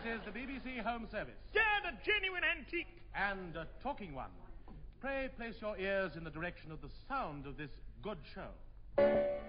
is the BBC Home Service. Dad, a genuine antique. And a talking one. Pray place your ears in the direction of the sound of this good show.